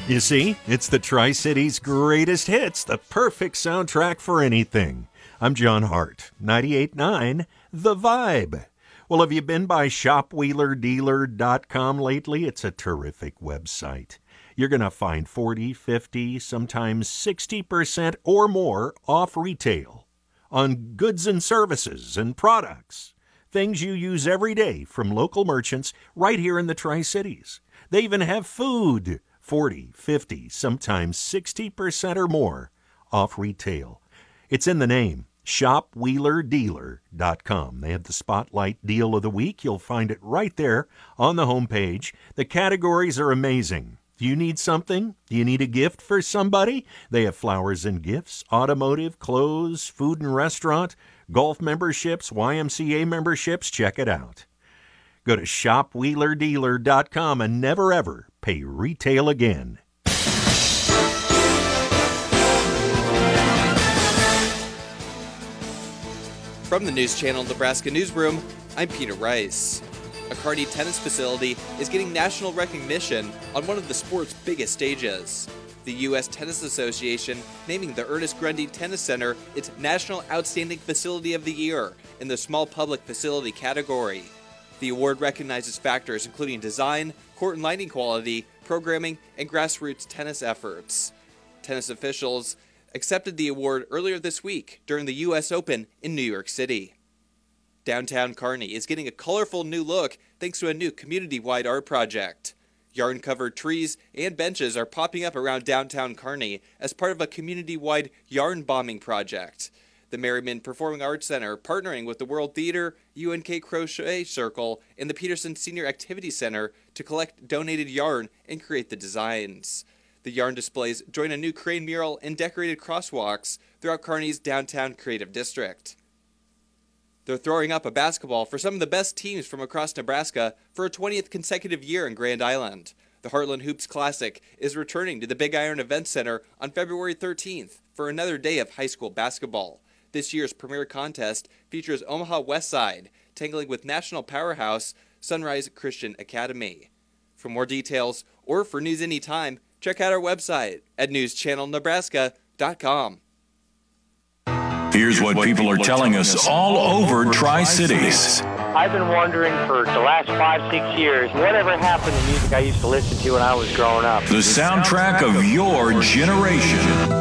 You see, it's the Tri-Cities greatest hits, the perfect soundtrack for anything. I'm John Hart, 98.9 The Vibe. Well, have you been by shopwheelerdealer.com lately? It's a terrific website. You're going to find 40, 50, sometimes 60% or more off retail on goods and services and products, things you use every day from local merchants right here in the Tri-Cities. They even have food, 40, 50, sometimes 60% or more off retail. It's in the name, shopwheelerdealer.com. They have the Spotlight Deal of the Week. You'll find it right there on the homepage. The categories are amazing. Do you need something? Do you need a gift for somebody? They have flowers and gifts, automotive, clothes, food and restaurant, golf memberships, YMCA memberships. Check it out. Go to shopwheelerdealer.com and never ever pay retail again. From the News Channel Nebraska Newsroom, I'm Peter Rice. A Kearney tennis facility is getting national recognition on one of the sport's biggest stages. The U.S. Tennis Association naming the Ernest Grundy Tennis Center its National Outstanding Facility of the Year in the Small Public Facility category. The award recognizes factors including design, court and lighting quality, programming, and grassroots tennis efforts. Tennis officials accepted the award earlier this week during the U.S. Open in New York City. Downtown Kearney is getting a colorful new look thanks to a new community-wide art project. Yarn-covered trees and benches are popping up around downtown Kearney as part of a community-wide yarn bombing project. The Merriman Performing Arts Center partnering with the World Theater, UNK Crochet Circle, and the Peterson Senior Activity Center to collect donated yarn and create the designs. The yarn displays join a new crane mural and decorated crosswalks throughout Kearney's downtown creative district. They're throwing up a basketball for some of the best teams from across Nebraska for a 20th consecutive year in Grand Island. The Heartland Hoops Classic is returning to the Big Iron Event Center on February 13th for another day of high school basketball. This year's premier contest features Omaha Westside tangling with national powerhouse Sunrise Christian Academy. For more details or for news anytime, check out our website at newschannelnebraska.com. Here's what people are telling us all over Tri-Cities. I've been wondering for the last 5-6 years, whatever happened to music I used to listen to when I was growing up. The soundtrack of your generation.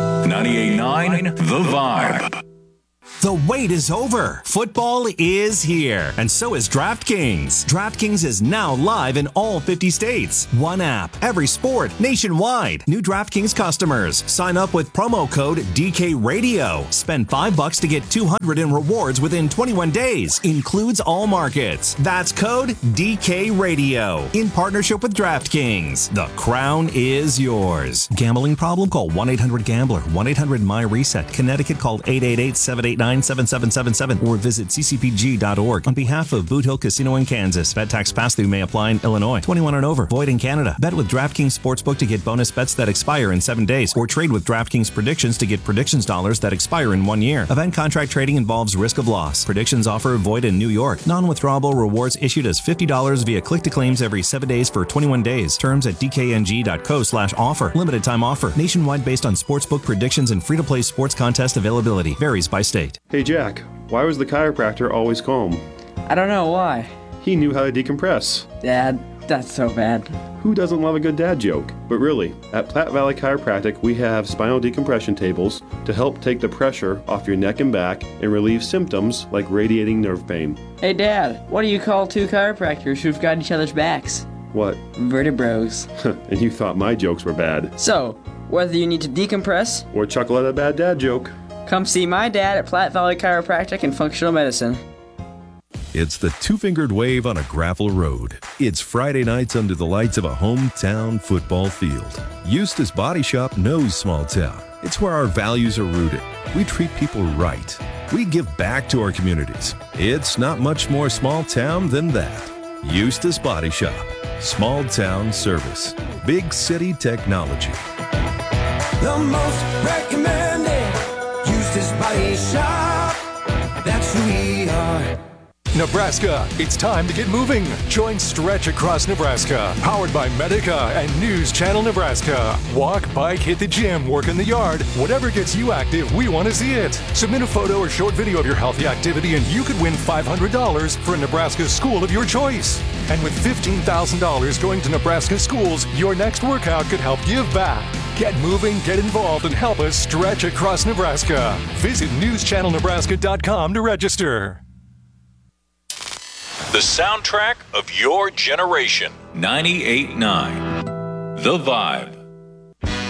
98.9 The Vibe. The wait is over. Football is here, and so is DraftKings. DraftKings is now live in all 50 states. One app, every sport, nationwide. New DraftKings customers. Sign up with promo code DKRadio. Spend $5 to get $200 in rewards within 21 days. Includes all markets. That's code DKRadio. In partnership with DraftKings. The crown is yours. Gambling problem? Call 1-800-GAMBLER. 1-800-MY-RESET. Connecticut, call 888-789-7777 or visit ccpg.org. On behalf of Boot Hill Casino in Kansas, bet tax pass-through may apply in Illinois. 21 and over. Void in Canada. Bet with DraftKings Sportsbook to get bonus bets that expire in 7 days, or trade with DraftKings Predictions to get predictions dollars that expire in 1 year. Event contract trading involves risk of loss. Predictions offer void in New York. Non-withdrawable rewards issued as $50 via click-to-claims every 7 days for 21 days. Terms at dkng.co/offer. Limited time offer. Nationwide based on sportsbook predictions and free-to-play sports contest availability. Varies by state. Hey Jack, why was the chiropractor always calm? I don't know why. He knew how to decompress. Dad, that's so bad. Who doesn't love a good dad joke? But really, at Platte Valley Chiropractic, we have spinal decompression tables to help take the pressure off your neck and back and relieve symptoms like radiating nerve pain. Hey Dad, what do you call two chiropractors who've got each other's backs? What? Vertebros. And you thought my jokes were bad. So, whether you need to decompress or chuckle at a bad dad joke, come see my dad at Platte Valley Chiropractic and Functional Medicine. It's the two-fingered wave on a gravel road. It's Friday nights under the lights of a hometown football field. Eustace Body Shop knows small town. It's where our values are rooted. We treat people right. We give back to our communities. It's not much more small town than that. Eustace Body Shop. Small town service. Big city technology. The most recommended Eustace Body Shop. That's who we are. Nebraska, it's time to get moving. Join Stretch Across Nebraska, powered by Medica and News Channel Nebraska. Walk, bike, hit the gym, work in the yard. Whatever gets you active, we want to see it. Submit a photo or short video of your healthy activity and you could win $500 for a Nebraska school of your choice. And with $15,000 going to Nebraska schools, your next workout could help give back. Get moving, get involved, and help us stretch across Nebraska. Visit newschannelnebraska.com to register. The soundtrack of your generation. 98.9. The Vibe.